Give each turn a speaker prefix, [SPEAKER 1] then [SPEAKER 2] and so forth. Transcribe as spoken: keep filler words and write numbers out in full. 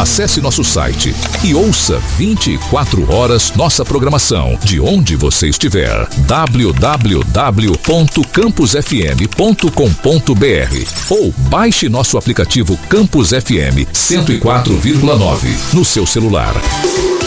[SPEAKER 1] Acesse nosso site e ouça vinte e quatro horas nossa programação, de onde você estiver. w w w ponto campus f m ponto com ponto b r ou baixe nosso aplicativo Campus F M cento e quatro vírgula nove no seu celular.